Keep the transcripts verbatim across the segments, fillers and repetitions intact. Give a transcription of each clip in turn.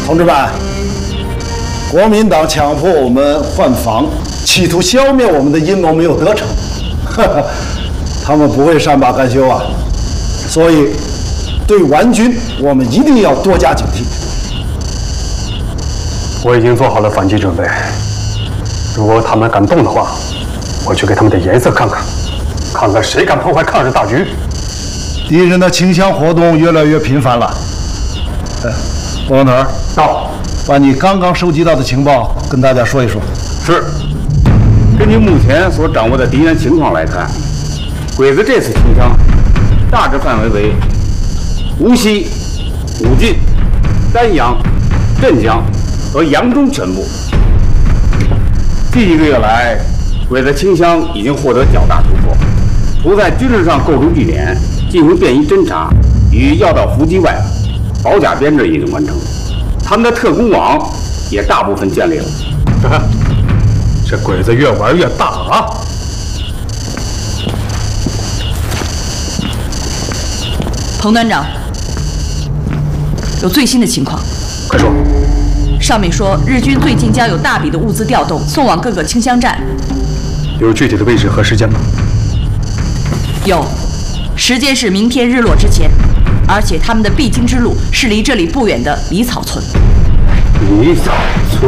同志们，国民党强迫我们换防，企图消灭我们的阴谋没有得逞，他们不会善罢甘休啊！所以，对顽军我们一定要多加警惕。 我已经做好了反击准备，如果他们敢动的话，我就给他们点颜色看看，看看谁敢破坏抗日大局。 敌人的清乡活动越来越频繁了。哎，王光头， 到， 把你刚刚收集到的情报跟大家说一说。 是。根据目前所掌握的敌人情况来看，鬼子这次清乡大致范围为无锡、武进、丹阳、镇江和扬州全部。近一个月来，鬼子清乡已经获得较大突破，除在军事上构筑据点，进行便衣侦察与要道伏击外，保甲编制已经完成，他们的特工网也大部分建立了。 这鬼子越玩越大啊！ 彭团长，有最新的情况。 快说。 上面说，日军最近将有大笔的物资调动，送往各个清乡站。 有具体的位置和时间吗？ 有，时间是明天日落之前，而且他们的必经之路是离这里不远的梨草村。 梨草村，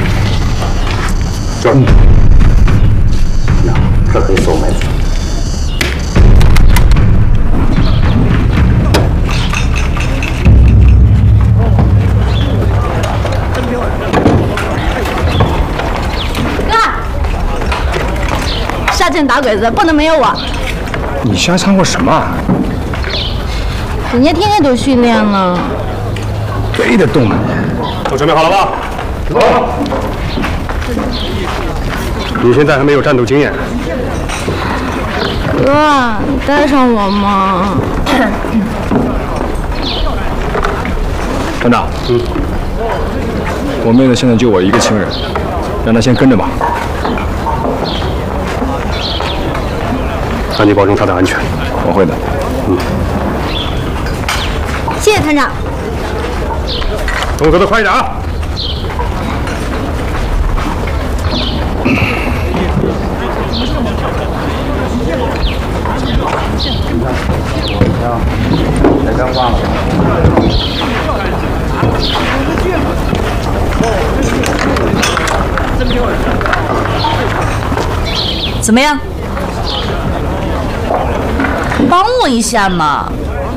这儿，那这可以收埋伏。 下阵打鬼子不能没有我。 你瞎掺和什么？ 人家天天都训练呢。 非得动了你？都准备好了吧？走。你现在还没有战斗经验。 哥，你带上我吗？ 团长，嗯，我妹子现在就我一个亲人，让她先跟着吧。 那你保证她的安全。 我会的。 嗯。 谢谢团长。 动作的快一点啊！ 才刚挂了。 怎么样？帮我一下嘛！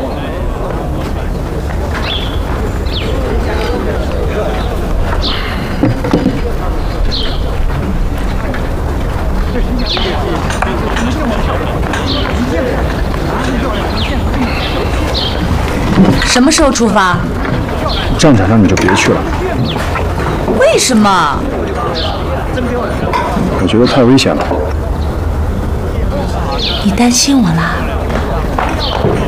什么时候出发？ 战场上你就别去了。 为什么？ 我觉得太危险了。 你担心我啦？